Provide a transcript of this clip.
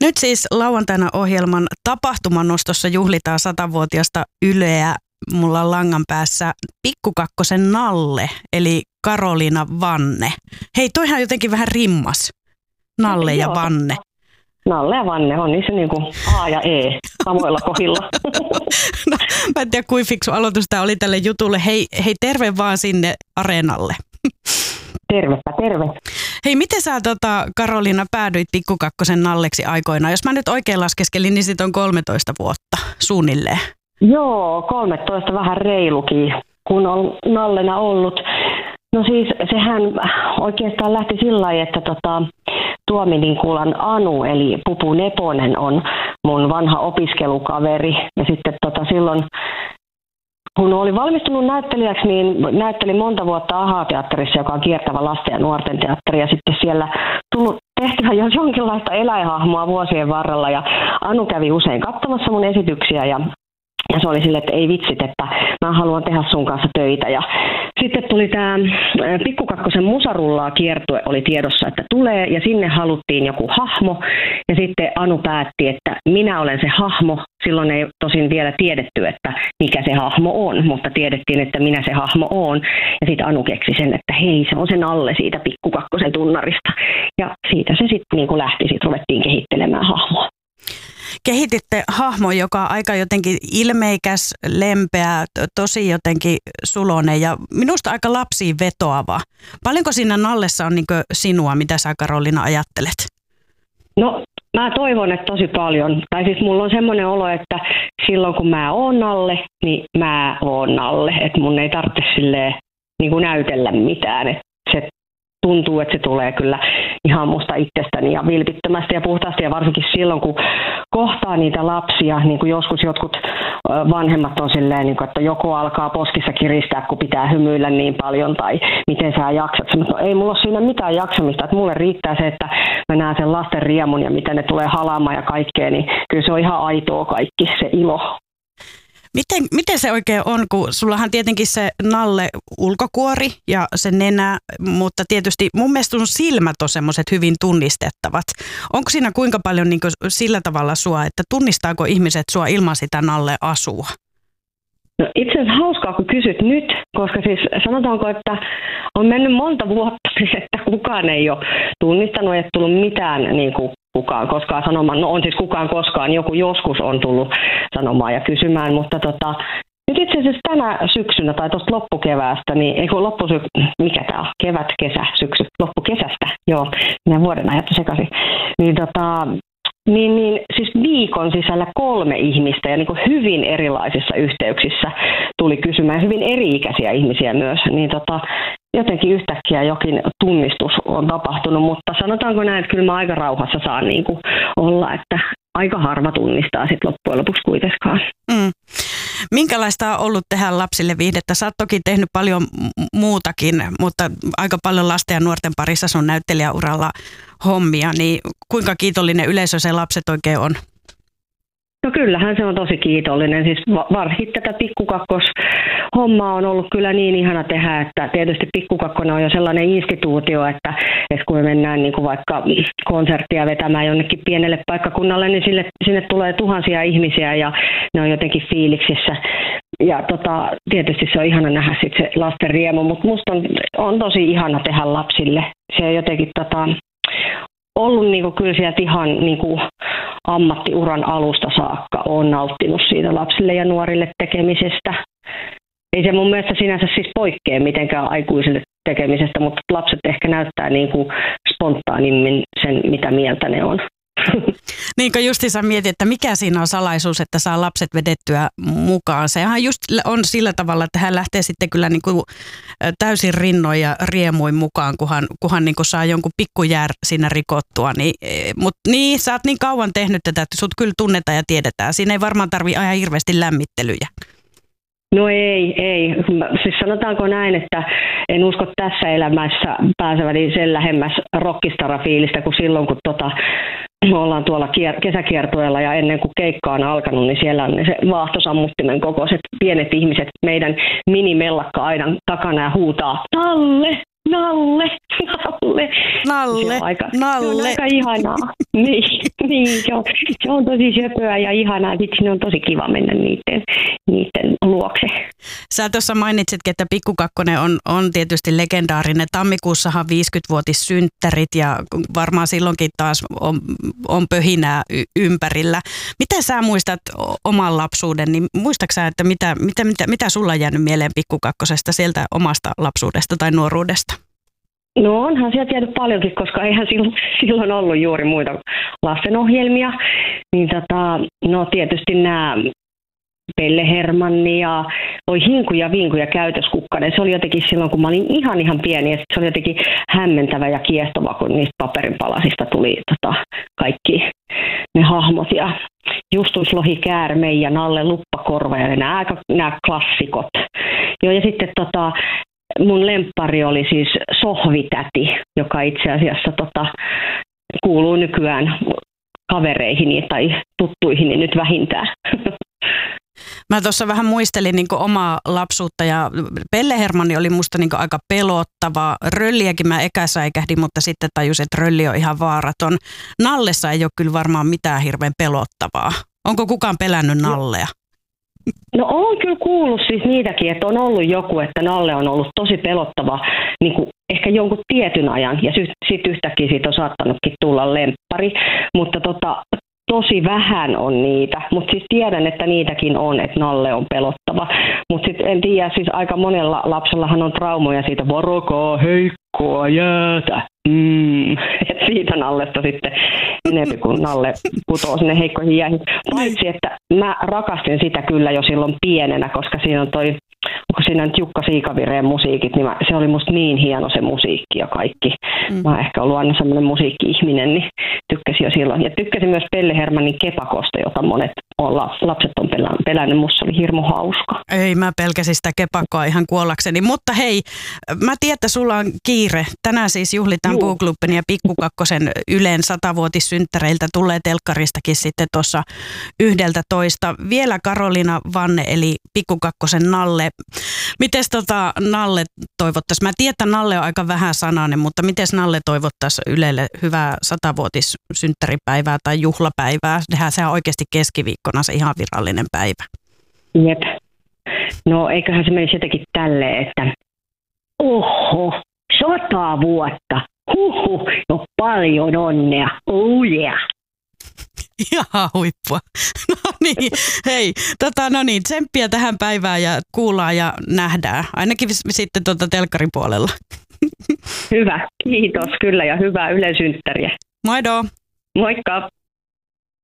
Nyt siis lauantaina ohjelman tapahtumanostossa juhlitaan 100-vuotiasta Yleä. Mulla on langan päässä Pikkukakkosen Nalle, eli Karoliina Vanne. Hei, toihan jotenkin vähän rimmas. Nalle ja Vanne. Nalle ja Vanne on niissä niin kuin A ja E samoilla kohdilla. No, mä en tiedä, kuinka fiksu aloitus tämä oli tälle jutulle. Hei, terve vaan sinne areenalle. Tervepä, terve. Hei, miten sä Karoliina päädyit Pikkukakkosen Nalleksi aikoinaan? Jos mä nyt oikein laskeskelin, niin siitä on 13 vuotta suunnilleen. Joo, 13 vähän reilukin, kun on Nallena ollut. No siis sehän oikeastaan lähti sillä lailla, että Tuomininkulan Anu eli Pupu Neponen on mun vanha opiskelukaveri. Ja sitten silloin, kun oli valmistunut näyttelijäksi, niin näyttelin monta vuotta AHA-teatterissa, joka on kiertävä lasten ja nuorten teatteri. Ja sitten siellä tullut tehtyä jo jonkinlaista eläinhahmoa vuosien varrella. Ja Anu kävi usein katsomassa mun esityksiä ja se oli silleen, että ei vitsit, että mä haluan tehdä sun kanssa töitä. Ja sitten tuli tämä Pikkukakkosen Musarullaa kiertue oli tiedossa, että tulee, ja sinne haluttiin joku hahmo. Ja sitten Anu päätti, että minä olen se hahmo. Silloin ei tosin vielä tiedetty, että mikä se hahmo on, mutta tiedettiin, että minä se hahmo on. Ja sitten Anu keksi sen, että hei, se on se Nalle siitä Pikkukakkosen tunnarista. Ja siitä se sitten niin lähti, sitten ruvettiin kehittelemään hahmoa. Kehititte hahmo, joka on aika jotenkin ilmeikäs, lempeä, tosi jotenkin sulonen ja minusta aika lapsiin vetoava. Paljonko siinä Nallessa on niin sinua, mitä sä Karoliina ajattelet? No mä toivon, että tosi paljon. Tai siis mulla on semmoinen olo, että silloin kun mä oon Nalle, niin mä oon Nalle. Että mun ei tarvitse silleen niin kuin näytellä mitään. Että se tuntuu, että se tulee kyllä ihan musta itsestäni ja vilpittömästi ja puhtaasti. Ja varsinkin silloin, kun kohtaa niitä lapsia, niin kuin joskus jotkut vanhemmat on silleen, niin kuin, että joko alkaa poskissa kiristää, kun pitää hymyillä niin paljon, tai miten sä jaksat. No, ei mulla ole siinä mitään jaksamista. Että mulle riittää se, että mä näen sen lasten riemun ja miten ne tulee halaamaan ja kaikkea, niin kyllä se on ihan aitoa kaikki, se ilo. Miten se oikein on, kun sullahan tietenkin se Nalle ulkokuori ja se nenä, mutta tietysti mun mielestä sun silmät on semmoiset hyvin tunnistettavat. Onko siinä kuinka paljon niin kuin sillä tavalla sua, että tunnistaako ihmiset sua ilman sitä Nalle-asua? No itse asiassa hauskaa, kun kysyt nyt, koska siis sanotaanko, että on mennyt monta vuotta, että kukaan ei ole tunnistanut, ei tullut mitään niin kuin kukaan koskaan sanomaan. No on siis kukaan koskaan, joku joskus on tullut sanomaan ja kysymään, mutta nyt itse asiassa tänä syksynä tai tuosta loppukeväästä, niin mikä tämä on? Kevät, kesä, syksy, loppukesästä, joo, minä vuoden ajattu sekaisin, niin siis viikon sisällä 3 ihmistä ja niin kuin hyvin erilaisissa yhteyksissä tuli kysymään, hyvin eri-ikäisiä ihmisiä myös, niin jotenkin yhtäkkiä jokin tunnistus on tapahtunut, mutta sanotaanko näin, että kyllä mä aika rauhassa saan niin kuin olla, että aika harva tunnistaa sitten loppujen lopuksi kuitenkaan. Minkälaista on ollut tehdä lapsille viihdettä? Sä oot toki tehnyt paljon muutakin, mutta aika paljon lasten ja nuorten parissa sun näyttelijäuralla hommia, niin kuinka kiitollinen yleisö se lapset oikein on? No kyllähän se on tosi kiitollinen. Siis varsinkin tätä Pikkukakkos-hommaa on ollut kyllä niin ihana tehdä, että tietysti Pikkukakkonen on jo sellainen instituutio, että kun me mennään niin kuin vaikka konserttia vetämään jonnekin pienelle paikkakunnalle, niin sinne tulee tuhansia ihmisiä ja ne on jotenkin fiiliksissä. Ja tietysti se on ihana nähdä sit se lasten riemu, mutta musta on tosi ihana tehdä lapsille. Se on jotenkin ollut niinku kyllä sieltä ihan niinku ammattiuran alusta saakka on nauttinut siitä lapsille ja nuorille tekemisestä. Ei se mun mielestä sinänsä siis poikkea mitenkään aikuisille tekemisestä, mutta lapset ehkä näyttää niinku spontaanimmin sen, mitä mieltä ne on. Niinkö justiinsa mietit, että mikä siinä on salaisuus, että saa lapset vedettyä mukaan. Sehän just on sillä tavalla, että hän lähtee sitten kyllä niin kuin täysin rinnoin ja riemuin mukaan, kunhan niin kuin saa jonkun pikkujär siinä rikottua. Mutta niin, sä oot niin kauan tehnyt tätä, että sut kyllä tunnetaan ja tiedetään. Siinä ei varmaan tarvitse aina hirveästi lämmittelyjä. No ei. Siis sanotaanko näin, että en usko tässä elämässä pääseväni sen lähemmäs rockistara-fiilistä kuin silloin, kun me ollaan tuolla kesäkiertueella ja ennen kuin keikka on alkanut, niin siellä on se vaahtosammuttimen kokoiset pienet ihmiset meidän minimellakka-aidan takana ja huutaa Nalle, Nalle, Nalle. Nalle, Se on aika ihanaa. Niin se on tosi söpöä ja ihanaa. Sitten sinne on tosi kiva mennä niiden luokse. Sä tuossa mainitsitkin, että Pikku Kakkonen on tietysti legendaarinen. Tammikuussahan 50-vuotissynttärit ja varmaan silloinkin taas on pöhinää ympärillä. Miten sä muistat oman lapsuuden? Niin muistatko sä, että mitä sulla on jäänyt mieleen Pikku Kakkosesta sieltä omasta lapsuudesta tai nuoruudesta? No onhan sieltä jäänyt paljonkin, koska eihän silloin ollut juuri muita lastenohjelmia. Niin no tietysti nämä Pelle Hermanni ja Hinku ja Vinku ja Käytöskukkanen. Se oli jotenkin silloin, kun mä olin ihan pieni, ja se oli jotenkin hämmentävä ja kiehtova, kun niistä paperinpalasista tuli kaikki ne hahmot. Ja Justus Lohi Käärme ja Nalle Luppakorva ja nämä klassikot. Joo, ja sitten mun lemppari oli siis Sohvitäti, joka itse asiassa kuuluu nykyään kavereihini tai tuttuihini nyt vähintään. Mä tuossa vähän muistelin niin omaa lapsuutta ja Pelle Hermanni oli musta niin aika pelottava. Rölliäkin mä säikähdin, mutta sitten tajusin, että Rölli on ihan vaaraton. Nallessa ei ole kyllä varmaan mitään hirveän pelottavaa. Onko kukaan pelännyt Nallea? No on kyllä kuullut siis niitäkin, että on ollut joku, että Nalle on ollut tosi pelottava niin kuin ehkä jonkun tietyn ajan ja sitten yhtäkkiä siitä on saattanutkin tulla lemppari, mutta tosi vähän on niitä, mutta siis tiedän, että niitäkin on, että Nalle on pelottava, mutta sitten en tiedä, siis aika monella lapsellahan on traumoja siitä varokaa heikkoa jäätä. Et siitä Nallesta sitten enemmän kuin Nalle putoo sinne heikkoihin jäihin. Paitsi, että mä rakastin sitä kyllä jo silloin pienenä, koska siinä on onko siinä nyt Jukka Siikavireen musiikit, niin se oli musta niin hieno se musiikki ja kaikki. Mä oon ehkä ollut aina semmoinen musiikki-ihminen, niin tykkäsin jo silloin. Ja tykkäsin myös Pelle Hermannin Kepakosta, jota monet lapset on pelännyt. Musta oli hirmu hauska. Ei, mä pelkäsin sitä Kepakkoa ihan kuollakseni. Mutta hei, mä tiedän, että sulla on kiire. Tänään siis juhlitaan Puuklubben ja Pikku Kakkosen Ylen 100-vuotissynttäreiltä tulee telkkaristakin sitten tuossa 11. Vielä Karoliina Vanne eli Pikku Kakkosen Nalle. Mites Nalle toivottaisi? Mä tiedän, että Nalle on aika vähän sanainen, mutta mites Nalle toivottaisi Ylelle hyvää 100-vuotissynttäripäivää tai juhlapäivää? Sehän on oikeasti keskiviikkona se ihan virallinen päivä. Jep. No eiköhän se menisi jotenkin tälleen, että oho, 100 vuotta. Huhhuh, no paljon onnea. Oh yeah. Ihan huippua. No niin, hei, tsemppiä tähän päivään ja kuullaan ja nähdään. Ainakin sitten telkkarin puolella. Hyvä, kiitos kyllä ja hyvää Ylen synttäriä. Moido. Moikka.